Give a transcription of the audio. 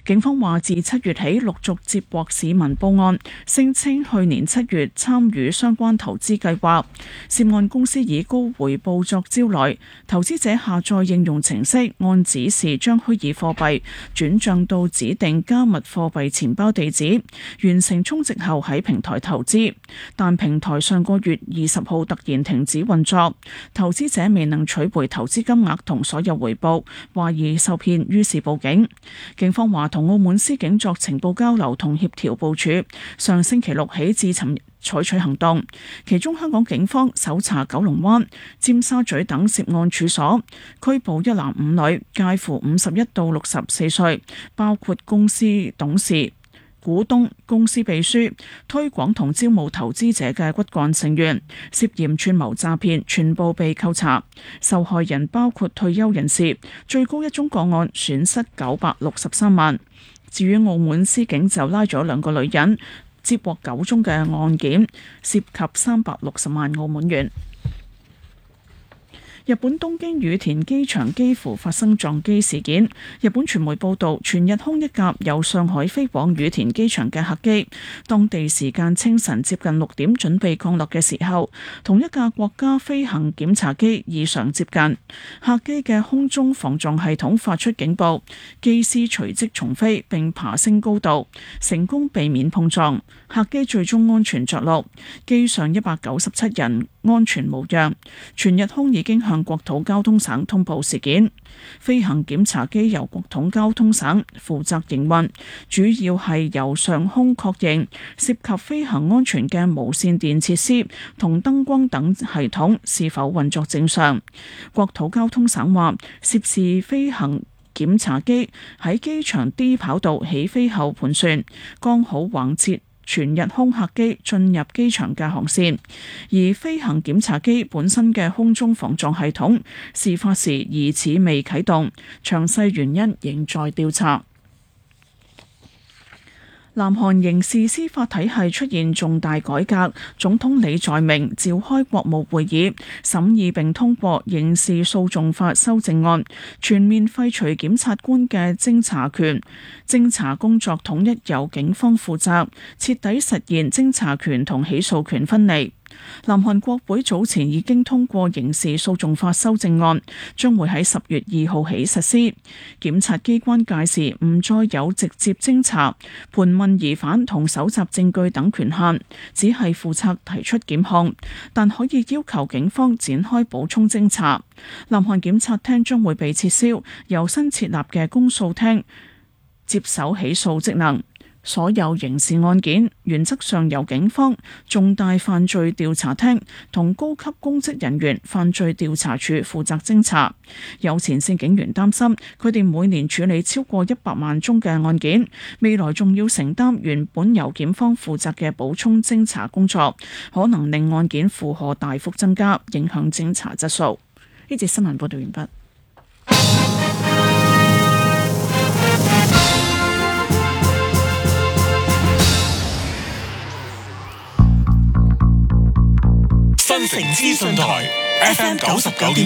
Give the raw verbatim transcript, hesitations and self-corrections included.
警方話，自七月起陸續接獲市民報案，聲稱去年七月參與相關投資計劃，涉案公司以高回報作招來，投資者下載應用程式，按指示將虛擬貨幣轉帳到指定加密貨幣錢包地址，完成充值後喺平台投資，但平台上個月二十號突然停止運作，投資者未能取回投資金額同所有回報，懷疑受騙，於是報警。警方話同澳門司警作情報交流同協調部署，上星期六起至尋日採取行動，其中香港警方搜查九龍灣、尖沙咀等涉案處所，拘捕一男五女，介乎五十一到六十四歲，包括公司董事、股東、公司秘書、推廣同招募投資者嘅骨幹成員，涉嫌串謀詐騙，全部被扣查。受害人包括退休人士，最高一宗個案損失九百六十三萬。至於澳門司警就拉咗兩個女人，接獲九宗嘅案件，涉及三百六十萬澳門元。日本東京羽田機場幾乎發生撞機事件。日本傳媒報道，全日空一架由上海飛往羽田機場嘅客機，當地時間清晨接近六點準備降落嘅時候，同一架國家飛行檢查機異常接近，客機嘅空中防撞系統發出警報，機師隨即重飛並爬升高度，成功避免碰撞，客機最終安全着陸，機上一百九十七人安全無恙。全日空已經向國土交通省通報事件，飛行檢查機由國土交通省負責營運，主要係由上空確認涉及飛行安全嘅無線電設施同燈光等系統是否運作正常。國土交通省話，涉事飛行檢查機喺機場 D 跑道起飛後盤旋，剛好橫切全日空客機進入機場嘅航線，而飛行檢查機本身嘅空中防撞系統事發時疑似未啟動，詳細原因仍在調查。南韓刑事司法體系出現重大改革，總統李在明召開國務會議，審議並通過刑事訴訟法修正案，全面廢除檢察官嘅偵查權，偵查工作統一由警方負責，徹底實現偵查權同起訴權分離。南韓國會早前已經通過刑事訴訟法修正案，將會喺十月二號起實施。檢察機關屆時唔再有直接偵查、盤問疑犯同搜集證據等權限，只係負責提出檢控，但可以要求警方展開補充偵查。南韓檢察廳將會被撤銷，由新設立嘅公訴廳接手起訴職能。所有刑事案件原則上由警方、重大犯罪調查廳同高級公職人員犯罪調查處負責偵查。有前線警員擔心，佢哋每年處理超過一百萬宗嘅案件，未來仲要承擔原本由檢方負責嘅補充偵查工作，可能令案件負荷大幅增加，影響偵查質素。呢節新聞報道完畢。 新城資訊台 F M 九十九點